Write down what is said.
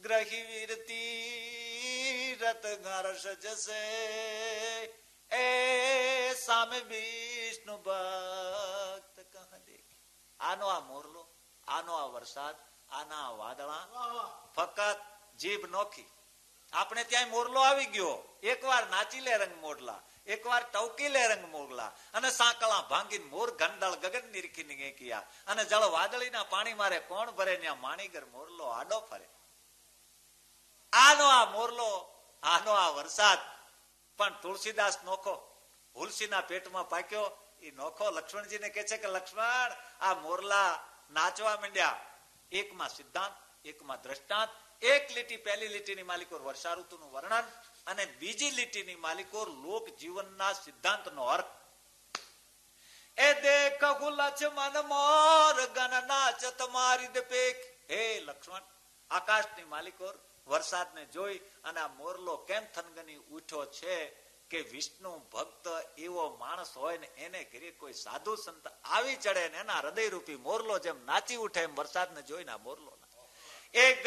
વિગ્રહી વીરતી રત ગરસ જશે એ સામે વિષ્ણુ ભક્ત કહ દેખ. આનો આ મોરલો, આનો આ વરસાદ, આના આ વાદળા, ફક્ત જીભ નોખી. આપણે ત્યાં મોરલો આવી ગયો, એકવાર નાચી લે રંગ મોરલા, એકવાર ટવકી લે રંગ મોરલા, અને સાંકળા ભાંગીને મોર ગંડળ ગગન નિરખી નીકળ્યા, અને જળ વાદળીના પાણી મારે કોણ ભરે ને માણીગર મોરલો આડો ફરે. આનો આ મોરલો, આનો આ વરસાદ. પણ તુલસીદાસ નોખો, હુલસીના પેટમાં પાક્યો એ નોખો. લક્ષ્મણજીને કે છે કે લક્ષ્મણ, આ મોરલા નાચવા માંડ્યા. એકમાં સિદ્ધાંત, એકમાં દ્રષ્ટાંત. એક લીટી, પહેલી લીટીની માલિકો વર્ષા ઋતુનું વર્ણન, અને બીજી લીટીની માલિકો લોક જીવનના સિદ્ધાંતનો અર્થ. એ દેખ લક્ષ્મણ મોર ગન નાચ તમારી દેખ. હે લક્ષ્મણ, આકાશની માલિકો વરસાદને જોઈ અને આ મોરલો કેમ થનગની ઉઠ્યો છે કે વિષ્ણુ ભક્ત એવો માણસ હોય ને એને ઘરે કોઈ સાધુ સંત આવી ચડે ને એના હૃદય રૂપી મોરલો જેમ નાચી ઉઠે એમ વરસાદને જોઈને આ મોરલો એક